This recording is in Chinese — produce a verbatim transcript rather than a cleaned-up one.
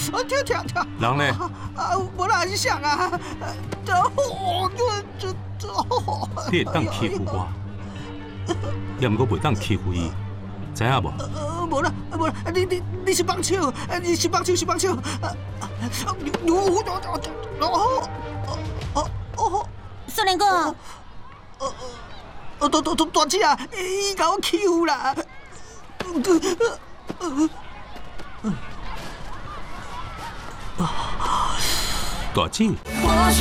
啊跳跳跳！ 人呢？ 啊，无啦是谁啊？这哦，这这这。 你会当欺负我，也毋过袂当欺负伊，知影无？ 呃，无啦，无啦，你你你是帮手，你是帮手是帮手。哦哦哦哦！ 少年哥， 呃呃，大大大大姐啊，伊甲我欺负啦。 大姐。